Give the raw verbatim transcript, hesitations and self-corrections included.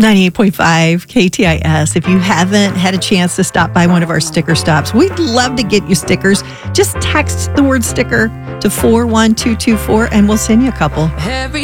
ninety-eight point five K T I S. If you haven't had a chance to stop by one of our sticker stops, we'd love to get you stickers. Just text the word sticker to four one two two four and we'll send you a couple. Every